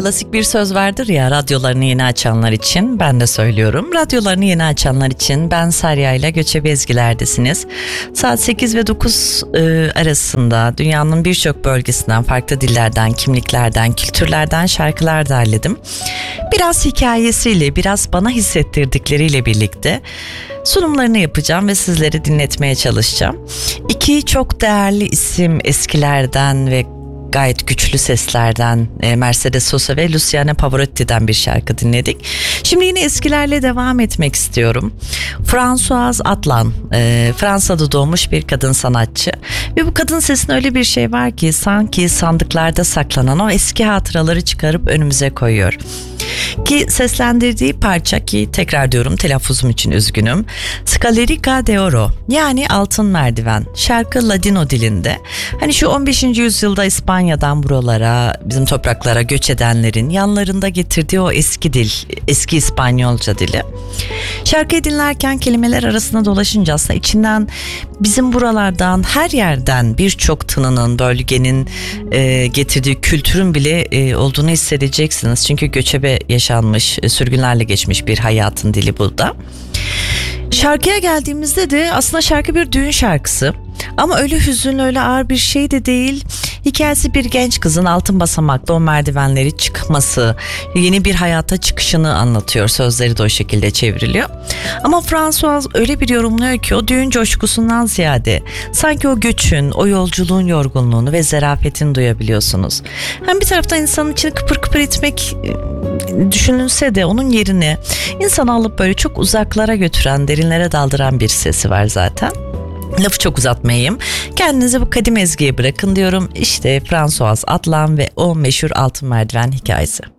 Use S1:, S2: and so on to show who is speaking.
S1: Klasik bir söz vardır ya, radyolarını yeni açanlar için, ben de söylüyorum. Radyolarını yeni açanlar için ben Serya ile Göçebe Ezgiler'desiniz. Saat 8 ve 9 arasında dünyanın birçok bölgesinden, farklı dillerden, kimliklerden, kültürlerden şarkılar derledim. Biraz hikayesiyle, biraz bana hissettirdikleriyle birlikte sunumlarını yapacağım ve sizleri dinletmeye çalışacağım. İki çok değerli isim, eskilerden ve gayet güçlü seslerden Mercedes Sosa ve Luciano Pavarotti'den bir şarkı dinledik. Şimdi yine eskilerle devam etmek istiyorum. Françoise Atlan, Fransa'da doğmuş bir kadın sanatçı ve bu kadın sesinde öyle bir şey var ki sanki sandıklarda saklanan o eski hatıraları çıkarıp önümüze koyuyor. Ki seslendirdiği parça, ki tekrar diyorum telaffuzum için üzgünüm, Scalerica de Oro, yani altın merdiven. Şarkı Ladino dilinde. Hani şu 15. yüzyılda İspanya'dan buralara, bizim topraklara göç edenlerin yanlarında getirdiği o eski dil, eski İspanyolca dili. Şarkıyı dinlerken kelimeler arasında dolaşınca aslında içinden bizim buralardan, her yerden birçok tınının, bölgenin getirdiği kültürün bile olduğunu hissedeceksiniz. Çünkü göçebe yaşanmış, sürgünlerle geçmiş bir hayatın dili bu da. Şarkıya geldiğimizde de aslında şarkı bir düğün şarkısı. Ama öyle hüzünlü, öyle ağır bir şey de değil. Hikayesi bir genç kızın altın basamakta o merdivenleri çıkması, yeni bir hayata çıkışını anlatıyor. Sözleri de o şekilde çevriliyor. Ama François öyle bir yorumluyor ki o düğün coşkusundan ziyade sanki o göçün, o yolculuğun yorgunluğunu ve zarafetini duyabiliyorsunuz. Hem bir taraftan insanın içini kıpır kıpır etmek düşünülse de onun yerine insanı alıp böyle çok uzaklara götüren, derinlere daldıran bir sesi var zaten. Lafı çok uzatmayayım. Kendinizi bu kadim ezgiye bırakın diyorum. İşte Françoise Atlan ve o meşhur altın merdiven hikayesi.